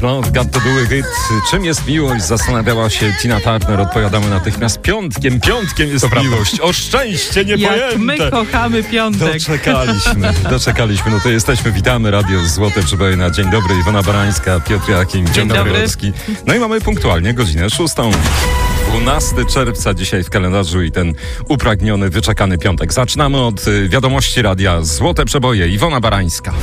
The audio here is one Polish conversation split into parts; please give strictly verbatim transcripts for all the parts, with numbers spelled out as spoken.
Not Got To Do It. Czym jest miłość? Zastanawiała się Tina Turner. Odpowiadamy natychmiast piątkiem. Piątkiem jest to miłość. O szczęście niepojęte. Jak my kochamy piątek. Doczekaliśmy. Doczekaliśmy. No to jesteśmy. Witamy. Radio Złote Przeboje na Dzień Dobry. Iwona Barańska, Piotr Jakim. Dzień, Dzień dobry. Orski. No i mamy punktualnie godzinę szóstą. dwunastego czerwca dzisiaj w kalendarzu i ten upragniony, wyczekany piątek. Zaczynamy od y, wiadomości radia Złote Przeboje. Iwona Barańska.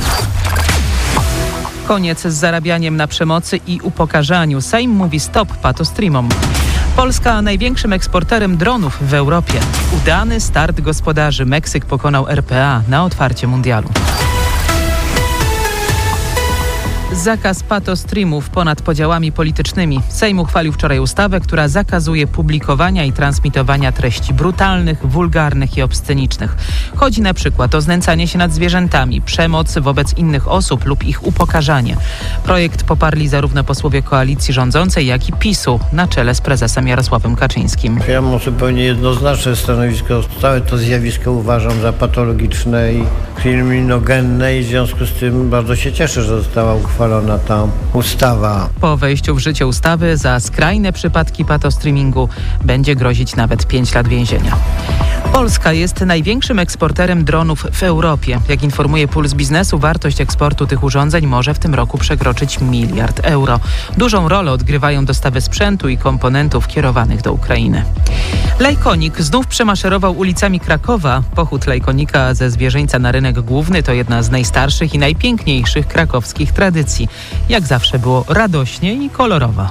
Koniec z zarabianiem na przemocy i upokarzaniu. Sejm mówi stop patostreamom. Polska największym eksporterem dronów w Europie. Udany start gospodarzy. Meksyk pokonał R P A na otwarcie mundialu. Zakaz patostreamów ponad podziałami politycznymi. Sejm uchwalił wczoraj ustawę, która zakazuje publikowania i transmitowania treści brutalnych, wulgarnych i obscenicznych. Chodzi na przykład o znęcanie się nad zwierzętami, przemoc wobec innych osób lub ich upokarzanie. Projekt poparli zarówno posłowie koalicji rządzącej, jak i PiSu na czele z prezesem Jarosławem Kaczyńskim. Ja mam zupełnie jednoznaczne stanowisko. Całe to zjawisko uważam za patologiczne i kryminogenne i w związku z tym bardzo się cieszę, że została uchwalona ta ustawa. Po wejściu w życie ustawy za skrajne przypadki patostreamingu będzie grozić nawet pięć lat więzienia. Polska jest największym eksporterem dronów w Europie. Jak informuje Puls Biznesu, wartość eksportu tych urządzeń może w tym roku przekroczyć miliard euro. Dużą rolę odgrywają dostawy sprzętu i komponentów kierowanych do Ukrainy. Lejkonik znów przemaszerował ulicami Krakowa. Pochód lejkonika ze Zwierzyńca na rynek główny to jedna z najstarszych i najpiękniejszych krakowskich tradycji. Jak zawsze było radośnie i kolorowo.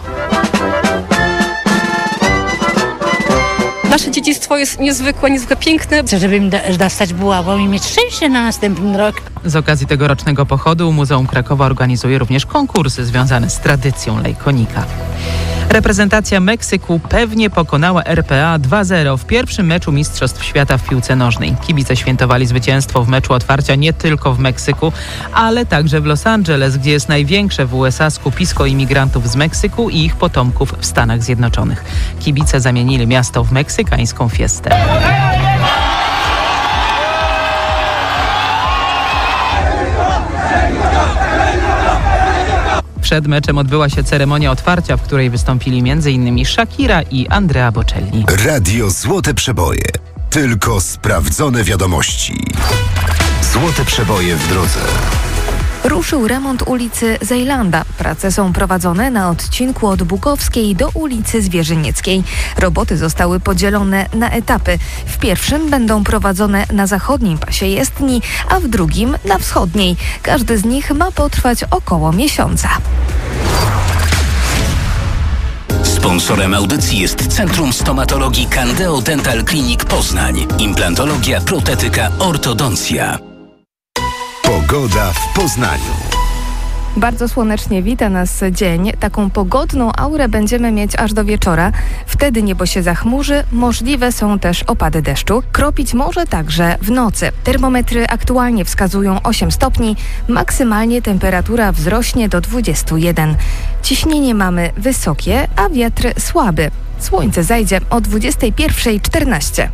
Nasze dziedzictwo jest niezwykłe, niezwykle piękne. Chcę, żeby mi dostać buławą i mieć szczęście na następny rok. Z okazji tegorocznego pochodu Muzeum Krakowa organizuje również konkursy związane z tradycją lejkonika. Reprezentacja Meksyku pewnie pokonała R P A dwa zero w pierwszym meczu Mistrzostw Świata w piłce nożnej. Kibice świętowali zwycięstwo w meczu otwarcia nie tylko w Meksyku, ale także w Los Angeles, gdzie jest największe w U S A skupisko imigrantów z Meksyku i ich potomków w Stanach Zjednoczonych. Kibice zamienili miasto w meksykańską fiestę. Przed meczem odbyła się ceremonia otwarcia, w której wystąpili m.in. Shakira i Andrea Bocelli. Radio Złote Przeboje. Tylko sprawdzone wiadomości. Złote Przeboje w drodze. Ruszył remont ulicy Zejlanda. Prace są prowadzone na odcinku od Bukowskiej do ulicy Zwierzynieckiej. Roboty zostały podzielone na etapy. W pierwszym będą prowadzone na zachodnim pasie jezdni, a w drugim na wschodniej. Każdy z nich ma potrwać około miesiąca. Sponsorem audycji jest Centrum Stomatologii Candeo Dental Clinic Poznań. Implantologia, protetyka, ortodoncja. Pogoda w Poznaniu. Bardzo słonecznie wita nas dzień. Taką pogodną aurę będziemy mieć aż do wieczora. Wtedy niebo się zachmurzy, możliwe są też opady deszczu. Kropić może także w nocy. Termometry aktualnie wskazują osiem stopni. Maksymalnie temperatura wzrośnie do dwudziestu jeden. Ciśnienie mamy wysokie, a wiatr słaby. Słońce zajdzie o dwudziestej pierwszej czternaście.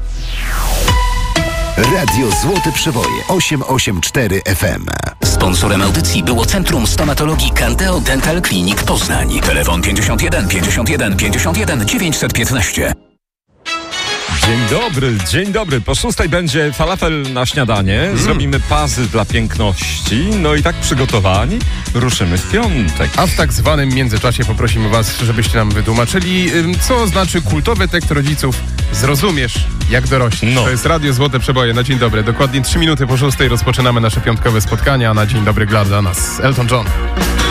Radio Złote Przeboje osiemset osiemdziesiąt cztery F M. Sponsorem audycji było Centrum Stomatologii Candeo Dental Clinic Poznań. Telefon pięćdziesiąt jeden pięćdziesiąt jeden pięćdziesiąt jeden dziewięćset piętnaście. Dzień dobry, dzień dobry. Po szóstej będzie falafel na śniadanie. Mm. Zrobimy pazy dla piękności. No i tak przygotowani ruszymy w piątek. A w tak zwanym międzyczasie poprosimy was, żebyście nam wytłumaczyli, co znaczy kultowy tekst rodziców "Zrozumiesz, jak dorośniesz". No. To jest Radio Złote Przeboje na Dzień Dobry. Dokładnie trzy minuty po szóstej rozpoczynamy nasze piątkowe spotkania. Na Dzień Dobry gra dla nas Elton John.